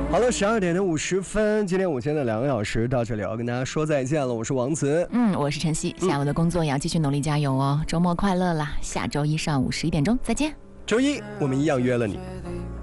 好了，12:50，今天午间的2个小时到这里要跟大家说再见了。我是王子， 我是晨曦，下午的工作也要继续努力加油哦。周末快乐啦！下周一上午11点钟再见。 周一我们一样约了你。